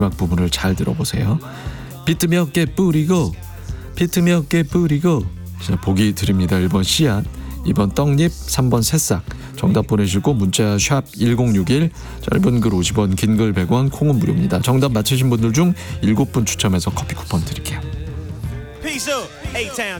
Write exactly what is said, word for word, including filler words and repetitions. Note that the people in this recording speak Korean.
마지막 부분을 잘 들어보세요. 비트 몇 개 뿌리고 비트 몇 개 뿌리고. 자, 보기 드립니다. 일 번 씨앗, 이 번 떡잎, 삼 번 새싹. 정답 보내주고 문자 샵 일공육일, 짧은 글 오십 원, 긴 글 백 원, 콩은 무료입니다. 정답 맞히신 분들 중 일곱 분 추첨해서 커피 쿠폰 드릴게요. Peace up, A-Town.